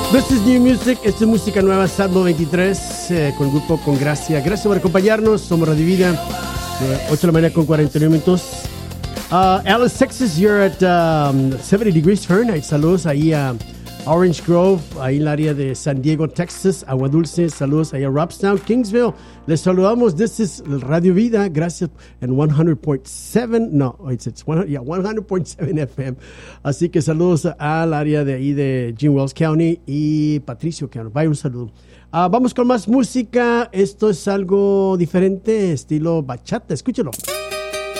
This is new music, esta es música nueva, Salmo 23, con el grupo Con Gracia. Gracias por acompañarnos, somos Radio Vida, 8 de la mañana con 49 minutos. Alice, Texas, you're at 70 degrees Fahrenheit. Saludos ahí a Orange Grove, ahí en el área de San Diego, Texas. Agua Dulce, saludos ahí a Robstown, Kingsville. Les saludamos, this is Radio Vida, gracias, en 100.7, no, it's 100.7 FM. Así que saludos al área de ahí de Jim Wells County y Patricio County. Vaya un saludo. Vamos con más música, esto es algo diferente, estilo bachata, escúchalo.